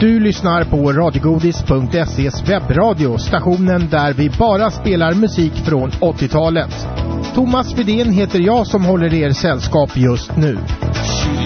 Du lyssnar på radiogodis.se's webbradio, stationen där vi bara spelar musik från 80-talet. Thomas Widén heter jag som håller er sällskap just nu.